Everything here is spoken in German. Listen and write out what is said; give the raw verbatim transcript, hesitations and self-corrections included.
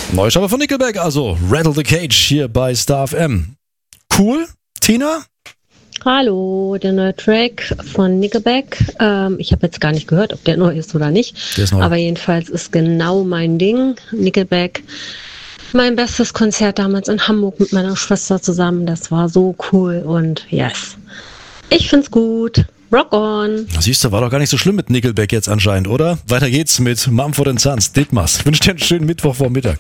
Neuschaber von Nickelback, also Rattle the Cage hier bei Star F M. Cool, Tina? Hallo, der neue Track von Nickelback. Ähm, ich habe jetzt gar nicht gehört, ob der neu ist oder nicht. Der ist neu. Aber jedenfalls ist genau mein Ding. Nickelback. Mein bestes Konzert damals in Hamburg mit meiner Schwester zusammen. Das war so cool und yes. Ich find's gut. Rock on. Siehst du, war doch gar nicht so schlimm mit Nickelback jetzt anscheinend, oder? Weiter geht's mit Mumford and Sons, Ditmas. Ich wünsche dir einen schönen Mittwochvormittag.